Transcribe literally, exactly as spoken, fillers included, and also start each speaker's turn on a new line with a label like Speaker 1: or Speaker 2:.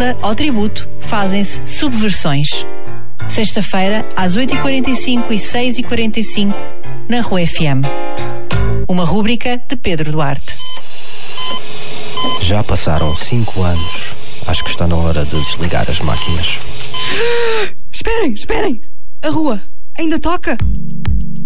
Speaker 1: Ronda ao tributo fazem-se subversões. Sexta-feira, às oito e quarenta e cinco e seis e quarenta e cinco, na Rua F M. Uma rúbrica de Pedro Duarte.
Speaker 2: Já passaram cinco anos. Acho que está na hora de desligar as máquinas.
Speaker 3: Esperem, esperem! A rua ainda toca?